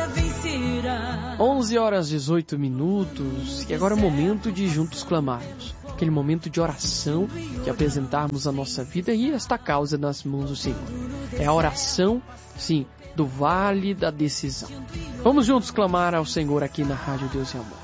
11 horas 18 minutos, e agora é o momento de juntos clamarmos. Aquele momento de oração, de apresentarmos a nossa vida e esta causa nas mãos do Senhor. É a oração, sim, do vale da decisão. Vamos juntos clamar ao Senhor aqui na Rádio Deus e Amor.